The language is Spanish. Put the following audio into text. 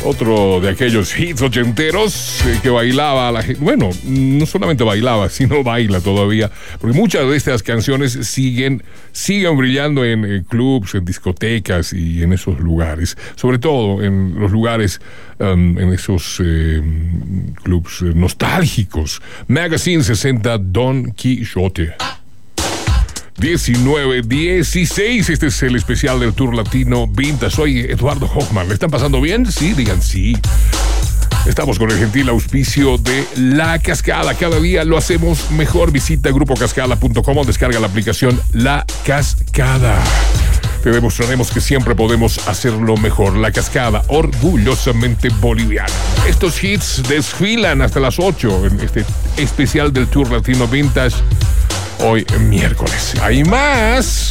Otro de aquellos hits ochenteros que bailaba la gente. Bueno, no solamente bailaba, sino baila todavía. Porque muchas de estas canciones siguen brillando en clubs, en discotecas y en esos lugares. Sobre todo en los lugares, en esos clubs nostálgicos. Magazine 60 Don Quijote. 19:16. Este es el especial del Tour Latino Vintage. Soy Eduardo Hoffman. ¿Le están pasando bien? Sí, digan sí. Estamos con el gentil auspicio de La Cascada. Cada día lo hacemos mejor. Visita grupocascada.com o descarga la aplicación La Cascada. Te demostraremos que siempre podemos hacerlo mejor. La Cascada, orgullosamente boliviana. Estos hits desfilan hasta las 8 en este especial del Tour Latino Vintage. Hoy miércoles. Hay más.